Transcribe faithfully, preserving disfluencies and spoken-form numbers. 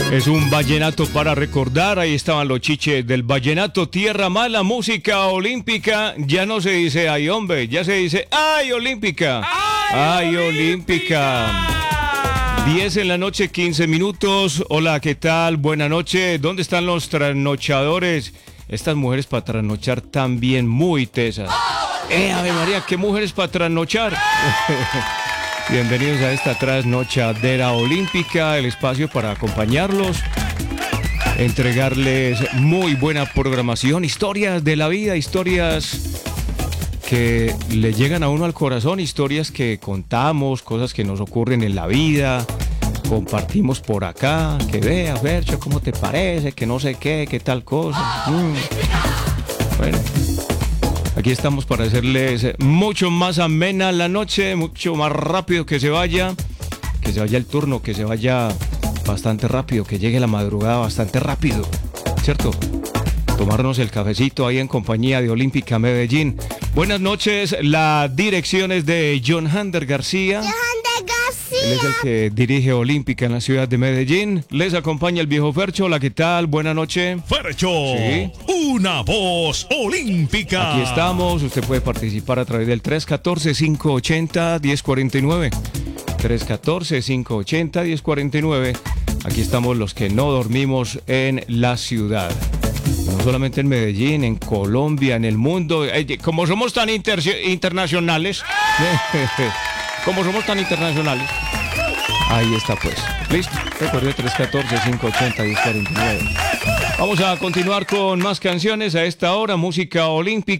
Es un vallenato para recordar, ahí estaban los chiches del vallenato, tierra mala, música olímpica, ya no se dice ay hombre, ya se dice ay olímpica, ay, ay olímpica. diez en la noche, quince minutos, hola, ¿qué tal? Buena noche, ¿dónde están los trasnochadores? Estas mujeres para trasnochar también muy tesas. Eh, Ave María, ¿qué mujeres para trasnochar? Bienvenidos a esta trasnochadera olímpica, el espacio para acompañarlos, entregarles muy buena programación, historias de la vida, historias que le llegan a uno al corazón, historias que contamos, cosas que nos ocurren en la vida, compartimos por acá, que vea, Fercho, ¿cómo te parece? Que no sé qué, qué tal cosa. Mm. Bueno. Aquí estamos para hacerles mucho más amena la noche, mucho más rápido que se vaya, que se vaya el turno, que se vaya bastante rápido, que llegue la madrugada bastante rápido, ¿cierto? Tomarnos el cafecito ahí en compañía de Olímpica Medellín. Buenas noches, la dirección es de John Hander García. John Hander García. Él es el que dirige Olímpica en la ciudad de Medellín. Les acompaña el viejo Fercho. Hola, ¿qué tal? Buenas noches. Fercho, sí. Una voz olímpica. Aquí estamos. Usted puede participar a través del tres uno cuatro, cinco ocho cero, uno cero cuatro nueve. tres uno cuatro, cinco ocho cero, uno cero cuatro nueve. Aquí estamos los que no dormimos en la ciudad. No solamente en Medellín, en Colombia, en el mundo. Como somos tan inter- internacionales, como somos tan internacionales, ahí está pues. Listo. Recuerde tres uno cuatro, cinco ocho cero, uno cero cuatro nueve. Vamos a continuar con más canciones a esta hora, música olímpica.